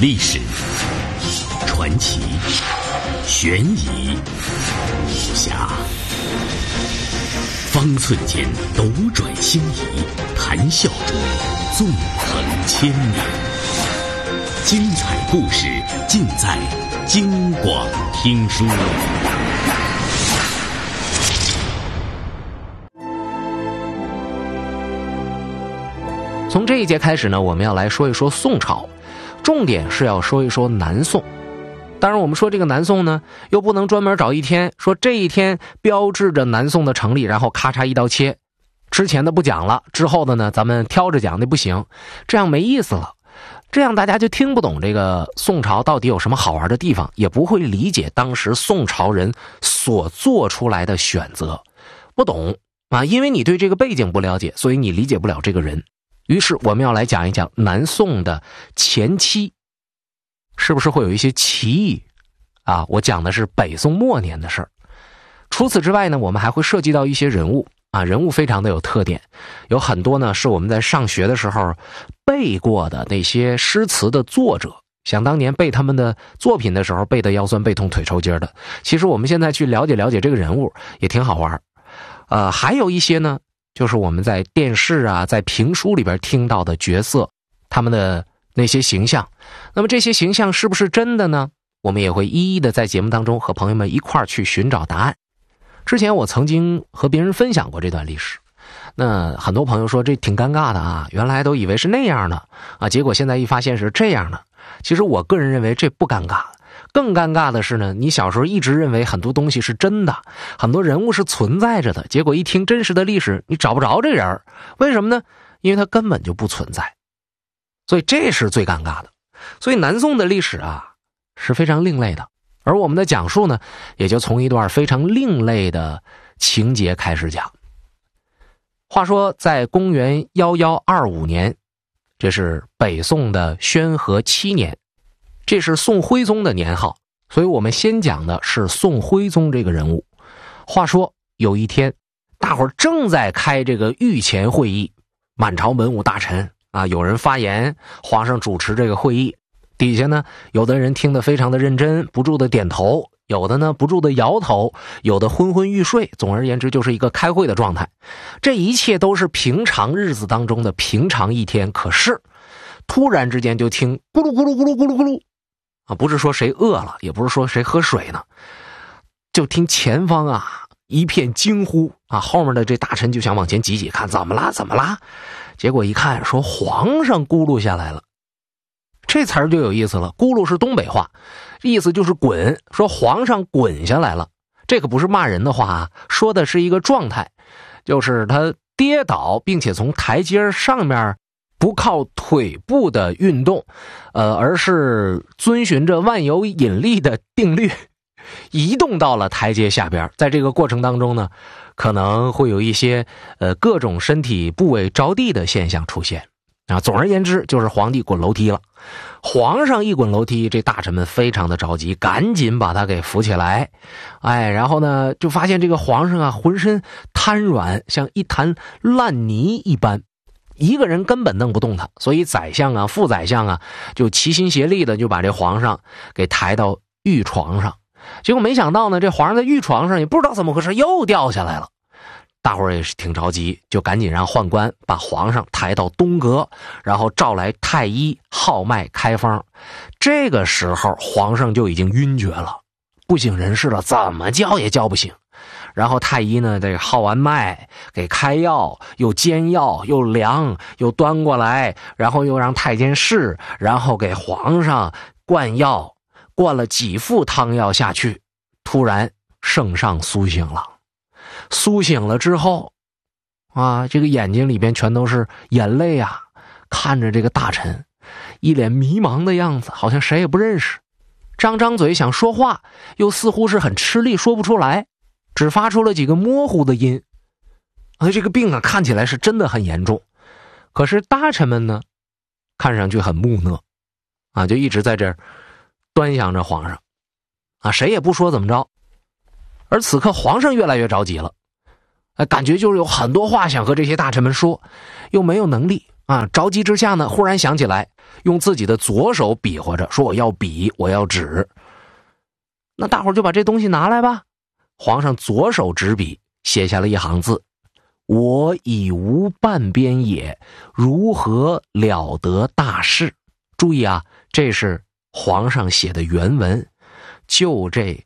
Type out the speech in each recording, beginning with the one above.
历史、传奇、悬疑、武侠，方寸间斗转星移，谈笑中纵横千年。精彩故事尽在京广听书。 从这一节开始呢，我们要来说一说宋朝，重点是要说一说南宋。当然我们说这个南宋呢，又不能专门找一天说这一天标志着南宋的成立，然后咔嚓一刀切，之前的不讲了，之后的呢咱们挑着讲，那不行，这样没意思了，这样大家就听不懂这个宋朝到底有什么好玩的地方，也不会理解当时宋朝人所做出来的选择，不懂啊，因为你对这个背景不了解，所以你理解不了这个人。于是我们要来讲一讲南宋的前期，是不是会有一些歧义啊？我讲的是北宋末年的事儿。除此之外呢，我们还会涉及到一些人物啊，人物非常的有特点，有很多呢是我们在上学的时候背过的那些诗词的作者，想当年背他们的作品的时候背得腰酸背痛腿抽筋的。其实我们现在去了解了解这个人物也挺好玩。还有一些呢，就是我们在电视啊，在评书里边听到的角色，他们的那些形象。那么这些形象是不是真的呢？我们也会一一的在节目当中和朋友们一块儿去寻找答案。之前我曾经和别人分享过这段历史，那很多朋友说这挺尴尬的啊，原来都以为是那样的啊，结果现在一发现是这样的。其实我个人认为这不尴尬，更尴尬的是呢，你小时候一直认为很多东西是真的，很多人物是存在着的，结果一听真实的历史，你找不着这人，为什么呢？因为他根本就不存在，所以这是最尴尬的。所以南宋的历史啊是非常另类的，而我们的讲述呢，也就从一段非常另类的情节开始讲。话说在公元1125年，这是北宋的宣和7年，这是宋徽宗的年号，所以我们先讲的是宋徽宗这个人物。话说有一天，大伙儿正在开这个御前会议，满朝文武大臣啊，有人发言，皇上主持这个会议，底下呢有的人听得非常的认真，不住的点头，有的呢不住的摇头，有的昏昏欲睡，总而言之就是一个开会的状态。这一切都是平常日子当中的平常一天，可是突然之间就听咕噜咕噜咕噜咕噜咕噜啊，不是说谁饿了，也不是说谁喝水呢，就听前方啊一片惊呼啊，后面的这大臣就想往前挤挤看怎么啦怎么啦，结果一看说皇上咕噜下来了。这词儿就有意思了，咕噜是东北话，意思就是滚，说皇上滚下来了。这可不是骂人的话啊，说的是一个状态，就是他跌倒并且从台阶上面不靠腿部的运动，而是遵循着万有引力的定律移动到了台阶下边。在这个过程当中呢，可能会有一些各种身体部位着地的现象出现啊。总而言之就是皇帝滚楼梯了。皇上一滚楼梯，这大臣们非常的着急，赶紧把他给扶起来。然后呢就发现这个皇上啊浑身瘫软，像一滩烂泥一般，一个人根本弄不动他，所以宰相啊副宰相啊就齐心协力的就把这皇上给抬到御床上。结果没想到呢，这皇上在御床上也不知道怎么回事又掉下来了。大伙儿也是挺着急，就赶紧让宦官把皇上抬到东阁，然后召来太医号脉开方。这个时候皇上就已经晕厥了，不省人事了，怎么叫也叫不醒。然后太医呢这个号完脉给开药，又煎药又凉又端过来，然后又让太监试，然后给皇上灌药，灌了几副汤药下去，突然圣上苏醒了。苏醒了之后啊，这个眼睛里边全都是眼泪啊，看着这个大臣一脸迷茫的样子，好像谁也不认识，张张嘴想说话，又似乎是很吃力说不出来，只发出了几个模糊的音。这个病啊看起来是真的很严重，可是大臣们呢看上去很木讷啊，就一直在这儿端详着皇上啊，谁也不说怎么着。而此刻皇上越来越着急了，感觉就是有很多话想和这些大臣们说，又没有能力着急之下呢，忽然想起来用自己的左手比划着，说我要笔，我要纸。那大伙儿就把这东西拿来吧。皇上左手执笔写下了一行字：我已无半边也，如何了得大事。注意啊，这是皇上写的原文，就这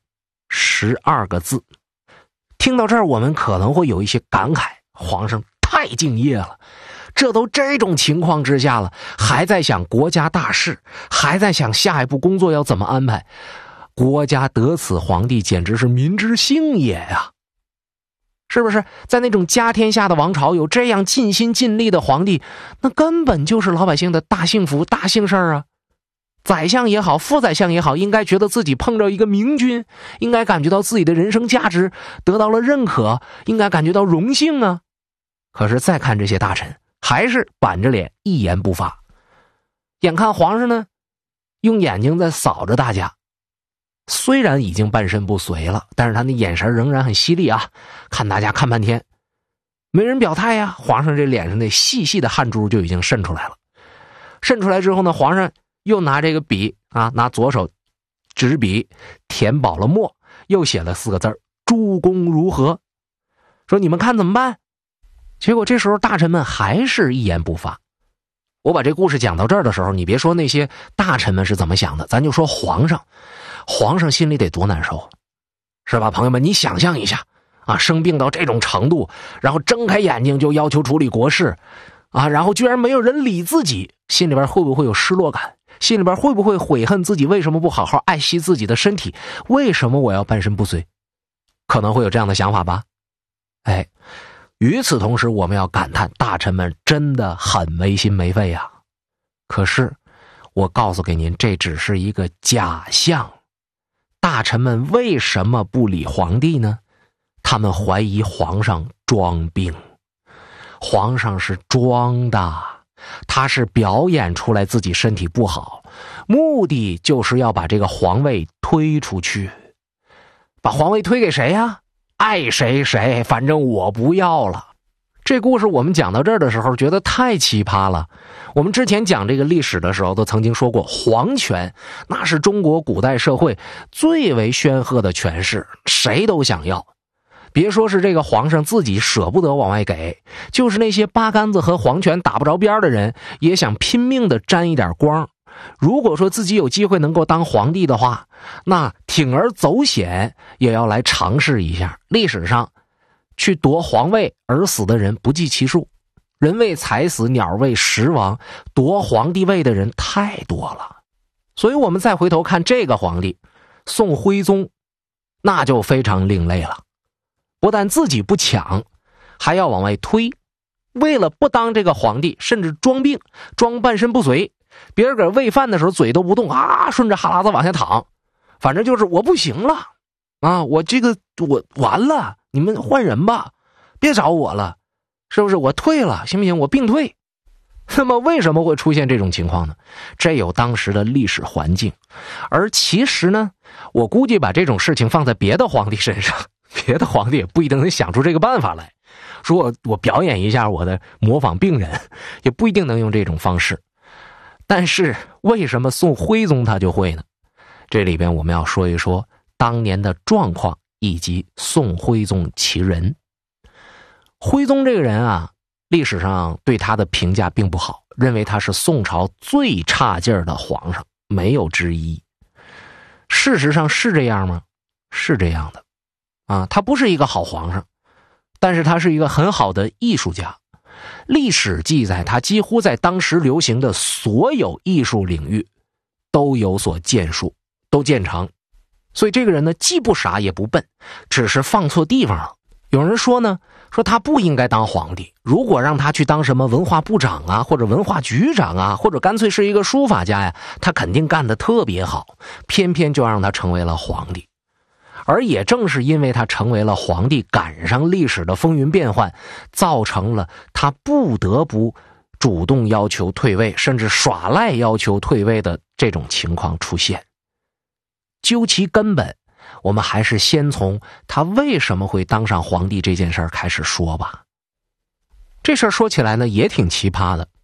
12个字。听到这儿，我们可能会有一些感慨，皇上太敬业了，这都这种情况之下了，还在想国家大事，还在想下一步工作要怎么安排。国家得此皇帝简直是民之幸也呀，是不是？在那种家天下的王朝，有这样尽心尽力的皇帝，那根本就是老百姓的大幸福大幸事啊。宰相也好，副宰相也好，应该觉得自己碰着一个明君，应该感觉到自己的人生价值得到了认可，应该感觉到荣幸啊。可是再看这些大臣，还是板着脸一言不发。眼看皇上呢，用眼睛在扫着大家，虽然已经半身不遂了，但是他那眼神仍然很犀利啊，看大家看半天，没人表态呀。皇上这脸上那细细的汗珠就已经渗出来了。渗出来之后呢，皇上又拿这个笔拿左手执笔填饱了墨，又写了4个字：诸公如何？说你们看怎么办？结果这时候大臣们还是一言不发。我把这故事讲到这儿的时候，你别说那些大臣们是怎么想的，咱就说皇上心里得多难受，是吧？朋友们，你想象一下生病到这种程度，然后睁开眼睛就要求处理国事然后居然没有人理自己，心里边会不会有失落感？心里边会不会悔恨自己为什么不好好爱惜自己的身体？为什么我要半身不遂？可能会有这样的想法吧。与此同时，我们要感叹大臣们真的很没心没肺啊。可是我告诉给您，这只是一个假象。大臣们为什么不理皇帝呢？他们怀疑皇上装病。皇上是装的，他是表演出来自己身体不好，目的就是要把这个皇位推出去。把皇位推给谁呀？爱谁谁，反正我不要了。这故事我们讲到这儿的时候觉得太奇葩了。我们之前讲这个历史的时候都曾经说过，皇权那是中国古代社会最为煊赫的权势，谁都想要。别说是这个皇上自己舍不得往外给，就是那些八竿子和皇权打不着边的人也想拼命的沾一点光。如果说自己有机会能够当皇帝的话，那铤而走险也要来尝试一下。历史上去夺皇位而死的人不计其数，人为财死，鸟为食亡，夺皇帝位的人太多了。所以我们再回头看这个皇帝宋徽宗，那就非常另类了。不但自己不抢，还要往外推。为了不当这个皇帝，甚至装病，装半身不遂，别人给喂饭的时候嘴都不动顺着哈喇子往下淌，反正就是我不行了我完了，你们换人吧，别找我了，是不是？我退了，行不行？我病退。那么为什么会出现这种情况呢？这有当时的历史环境，而其实呢，我估计把这种事情放在别的皇帝身上，别的皇帝也不一定能想出这个办法来，说我表演一下我的模仿病人，也不一定能用这种方式。但是为什么宋徽宗他就会呢？这里边我们要说一说当年的状况以及宋徽宗其人。徽宗这个人历史上对他的评价并不好，认为他是宋朝最差劲儿的皇上，没有之一。事实上是这样吗？是这样的他不是一个好皇上，但是他是一个很好的艺术家。历史记载，他几乎在当时流行的所有艺术领域都有所建树，都见长。所以这个人呢，既不傻也不笨，只是放错地方了。有人说呢，说他不应该当皇帝，如果让他去当什么文化部长或者文化局长或者干脆是一个书法家他肯定干得特别好，偏偏就让他成为了皇帝。而也正是因为他成为了皇帝，赶上历史的风云变幻，造成了他不得不主动要求退位，甚至耍赖要求退位的这种情况出现。究其根本，我们还是先从他为什么会当上皇帝这件事儿开始说吧。这事儿说起来呢，也挺奇葩的。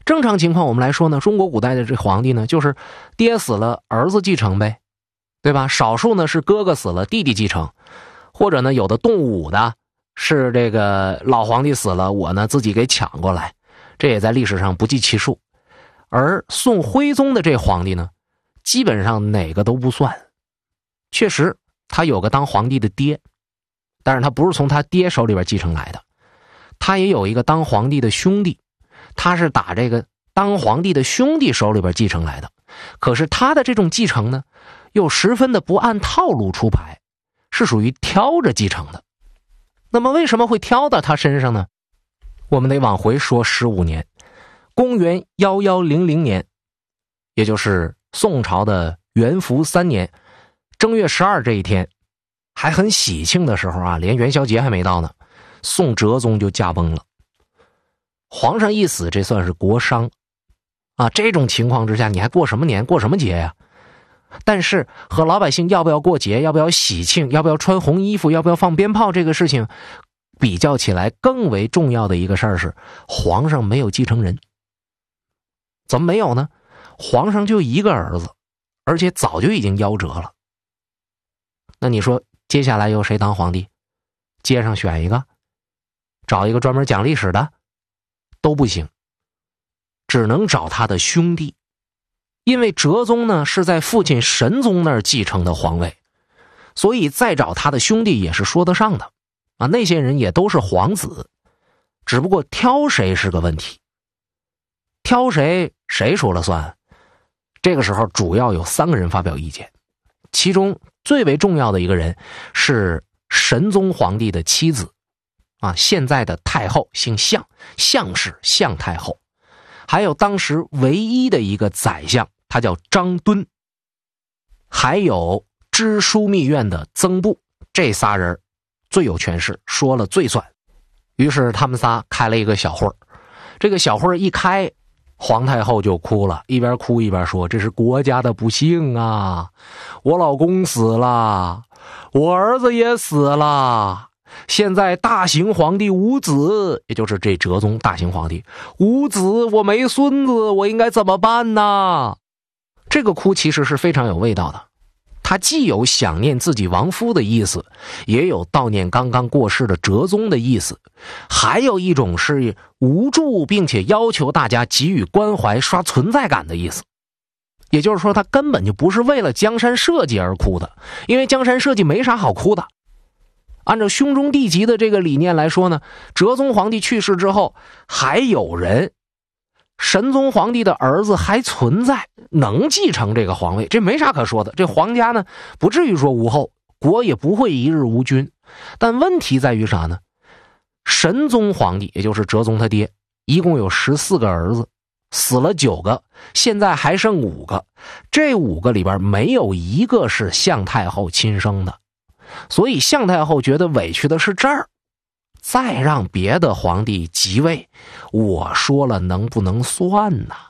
正常情况我们来说呢，中国古代的这皇帝呢，就是爹死了儿子继承呗，对吧？少数呢是哥哥死了弟弟继承，或者呢有的动武的是这个老皇帝死了，我呢自己给抢过来，这也在历史上不计其数。而宋徽宗的这皇帝呢，基本上哪个都不算。确实他有个当皇帝的爹，但是他不是从他爹手里边继承来的，他也有一个当皇帝的兄弟，他是打这个当皇帝的兄弟手里边继承来的。可是他的这种继承呢，又十分的不按套路出牌，是属于挑着继承的。那么为什么会挑到他身上呢？我们得往回说15年，公元1100年，也就是宋朝的元符3年正月12这一天，还很喜庆的时候啊，连元宵节还没到呢，宋哲宗就驾崩了。皇上一死，这算是国殇啊！这种情况之下，你还过什么年，过什么节呀？但是和老百姓要不要过节，要不要喜庆，要不要穿红衣服，要不要放鞭炮这个事情比较起来，更为重要的一个事儿是皇上没有继承人。怎么没有呢？皇上就一个儿子，而且早就已经夭折了。那你说接下来由谁当皇帝？街上选一个，找一个专门讲历史的都不行，只能找他的兄弟。因为哲宗呢是在父亲神宗那儿继承的皇位，所以再找他的兄弟也是说得上的啊。那些人也都是皇子，只不过挑谁是个问题。挑谁说了算？这个时候主要有3个人发表意见，其中最为重要的一个人是神宗皇帝的妻子啊，现在的太后姓向，向氏向太后。还有当时唯一的一个宰相，他叫张敦，还有知枢密院的曾布，这仨人最有权势，说了最算。于是他们仨开了一个小会儿，这个小会儿一开，皇太后就哭了，一边哭一边说：“这是国家的不幸啊！我老公死了，我儿子也死了。现在大行皇帝无子，也就是这哲宗大行皇帝无子，我没孙子，我应该怎么办呢？”这个哭其实是非常有味道的，他既有想念自己亡夫的意思，也有悼念刚刚过世的哲宗的意思，还有一种是无助并且要求大家给予关怀刷存在感的意思。也就是说，他根本就不是为了江山社稷而哭的，因为江山社稷没啥好哭的。按照兄终弟及的这个理念来说呢，哲宗皇帝去世之后还有人，神宗皇帝的儿子还存在，能继承这个皇位，这没啥可说的。这皇家呢不至于说无后，国也不会一日无君。但问题在于啥呢？神宗皇帝也就是哲宗他爹一共有14个儿子，死了9个，现在还剩5个，这5个里边没有一个是向太后亲生的。所以向太后觉得委屈的是这儿，再让别的皇帝即位，我说了能不能算呢？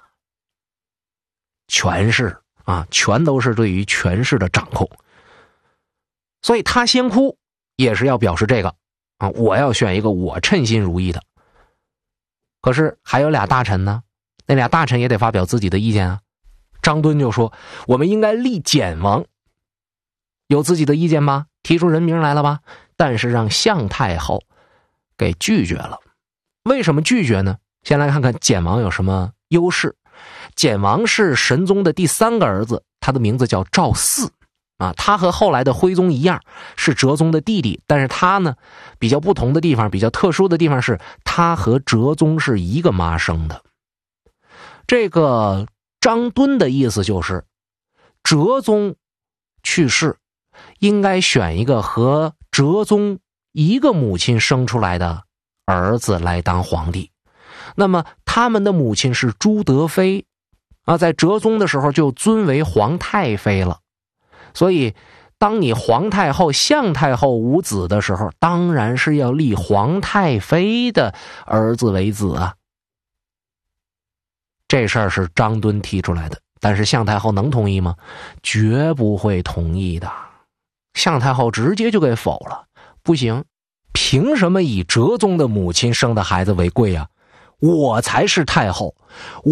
权势啊，全都是对于权势的掌控。所以他先哭，也是要表示这个啊，我要选一个我称心如意的。可是还有俩大臣呢，那俩大臣也得发表自己的意见啊。张敦就说，我们应该立简王，有自己的意见吧？提出人名来了吧？但是让向太后给拒绝了。为什么拒绝呢？先来看看简王有什么优势。简王是神宗的第3个儿子，他的名字叫赵嗣啊，他和后来的徽宗一样是哲宗的弟弟，但是他呢比较不同的地方，比较特殊的地方是他和哲宗是一个妈生的。这个张敦的意思就是哲宗去世应该选一个和哲宗一个母亲生出来的儿子来当皇帝。那么他们的母亲是朱德妃啊，在哲宗的时候就尊为皇太妃了。所以当你皇太后向太后无子的时候，当然是要立皇太妃的儿子为子啊。这事儿是张敦提出来的，但是向太后能同意吗？绝不会同意的。向太后直接就给否了，不行，凭什么以哲宗的母亲生的孩子为贵啊？ 我才是太后。